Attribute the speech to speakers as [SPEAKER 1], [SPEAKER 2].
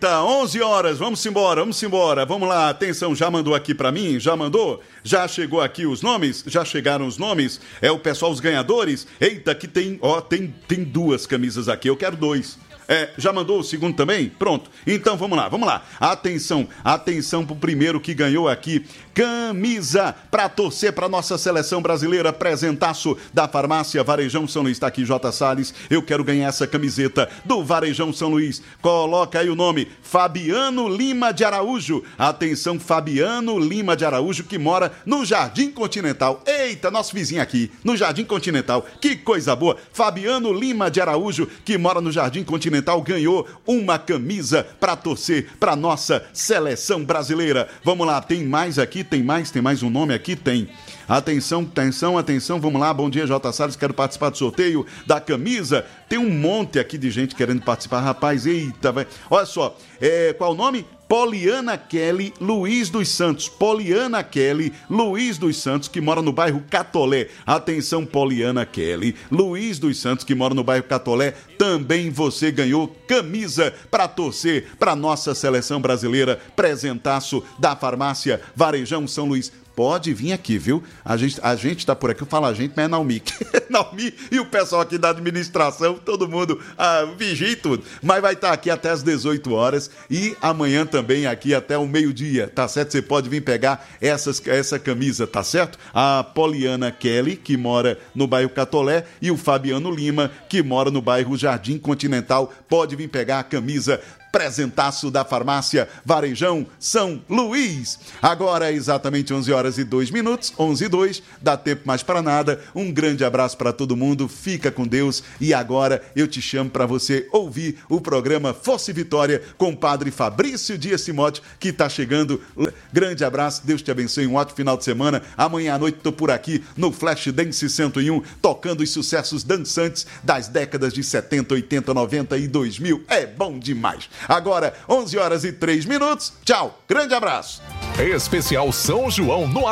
[SPEAKER 1] volta, 11 horas, vamos embora. Vamos lá, atenção, já mandou aqui pra mim? Já mandou? Já chegou aqui os nomes? Já chegaram os nomes? É o pessoal, os ganhadores? Eita, que tem, tem duas camisas aqui, eu quero dois. Já mandou o segundo também? Pronto. Então vamos lá. Atenção pro primeiro que ganhou aqui. Camisa pra torcer pra nossa seleção brasileira. Presentaço da Farmácia Varejão São Luís. Tá aqui, J. Salles. Eu quero ganhar essa camiseta do Varejão São Luís. Coloca aí o nome, Fabiano Lima de Araújo. Atenção, Fabiano Lima de Araújo, que mora no Jardim Continental. Eita, nosso vizinho aqui, no Jardim Continental. Que coisa boa. Fabiano Lima de Araújo, que mora no Jardim Continental, ganhou uma camisa para torcer para nossa seleção brasileira. Vamos lá, tem mais aqui, tem mais um nome aqui, tem. Atenção, vamos lá, bom dia, J. Salles, quero participar do sorteio da camisa. Tem um monte aqui de gente querendo participar, rapaz, eita, vai. Olha só, qual o nome? Poliana Kelly Luiz dos Santos. Poliana Kelly Luiz dos Santos, que mora no bairro Catolé. Atenção, Poliana Kelly Luiz dos Santos, que mora no bairro Catolé. Também você ganhou camisa para torcer para nossa seleção brasileira. Presentaço da Farmácia Varejão São Luís. Pode vir aqui, viu? A gente tá por aqui, eu falo a gente, mas é Naomi. Naomi e o pessoal aqui da administração, todo mundo vigia e tudo. Mas vai estar aqui até as 18 horas e amanhã também aqui até o meio-dia, tá certo? Você pode vir pegar essa camisa, tá certo? A Poliana Kelly, que mora no bairro Catolé, e o Fabiano Lima, que mora no bairro Jardim Continental, pode vir pegar a camisa. Presentaço da Farmácia Varejão São Luís. Agora é exatamente 11 horas e 2 minutos, 11 e 2, dá tempo mais para nada. Um grande abraço para todo mundo, fica com Deus. E agora eu te chamo para você ouvir o programa Força e Vitória com o padre Fabrício Dias Timóteo, que está chegando. Grande abraço, Deus te abençoe, um ótimo final de semana. Amanhã à noite estou por aqui no Flash Dance 101, tocando os sucessos dançantes das décadas de 70, 80, 90 e 2000. É bom demais. Agora, 11 horas e 3 minutos. Tchau, grande abraço.
[SPEAKER 2] Especial São João no